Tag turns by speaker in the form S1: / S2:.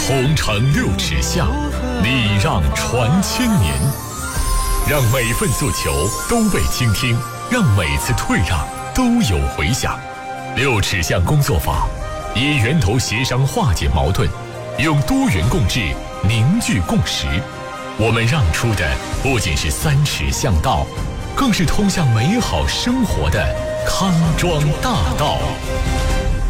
S1: 同城六尺巷，礼让传千年。让每份诉求都被倾听，让每次退让都有回响。六尺巷工作法，以源头协商化解矛盾，用多元共治凝聚共识。我们让出的不仅是3尺巷道，更是通向美好生活的康庄大道。